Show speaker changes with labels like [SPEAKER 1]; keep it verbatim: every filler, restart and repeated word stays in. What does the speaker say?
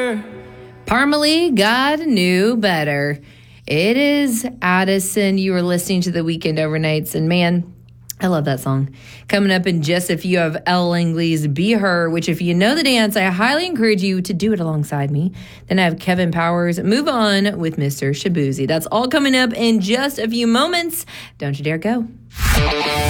[SPEAKER 1] better.
[SPEAKER 2] Parmalee, God knew better. It is Addison. You are listening to the Weekend Overnights, and man, I love that song. Coming up in just a few of Elle Langley's Be Her, which if you know the dance, I highly encourage you to do it alongside me. Then I have Kevin Powers, Move On with Mister Shaboozey. That's all coming up in just a few moments. Don't you dare go.